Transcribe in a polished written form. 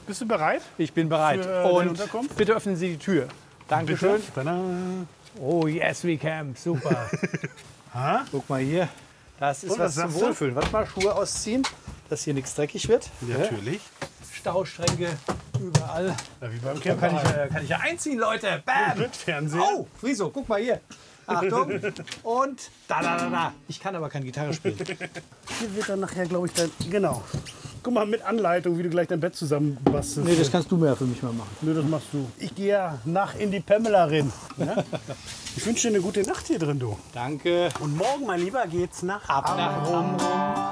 Bist du bereit? Ich bin bereit. Für deine Und Unterkunft? bitte öffnen Sie die Tür. Dankeschön. Bitte. Tada. Oh, yes, we can. Super. Guck mal hier. Das ist Und, was was zum sagst du? Wohlfühlen. Warte mal, Schuhe ausziehen, dass hier nichts dreckig wird. Natürlich. Staustränke überall. Ja, wie beim Da Camper. kann ich ja einziehen, Leute. Bam! Mit Fernseher. Oh, Friso, guck mal hier. Achtung. Und da. Ich kann aber keine Gitarre spielen. Hier wird dann nachher, glaube ich, dein... Genau. Guck mal, mit Anleitung, wie du gleich dein Bett zusammenbastelst. Nee, das kannst du mir für mich mal machen. Nee, das machst du. Ich gehe ja nach in die Pamela rein. Ja? Ich wünsche dir eine gute Nacht hier drin, du. Danke. Und morgen, mein Lieber, geht's nach Ab nach Amrum.